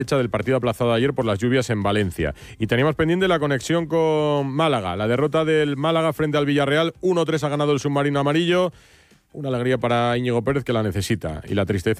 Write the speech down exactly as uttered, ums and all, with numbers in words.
fecha del partido aplazado ayer por las lluvias en Valencia. Y teníamos pendiente la conexión con Málaga. La derrota del Málaga frente al Villarreal. uno tres ha ganado el submarino amarillo. Una alegría para Íñigo Pérez, que la necesita. Y la tristeza